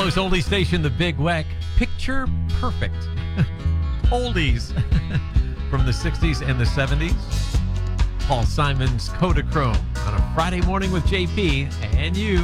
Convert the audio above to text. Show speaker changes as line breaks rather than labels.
Chicago's oldie station, The Big Weck. Picture Perfect. Oldies from the 60s and the 70s. Paul Simon's Kodachrome on a Friday morning with JP and you.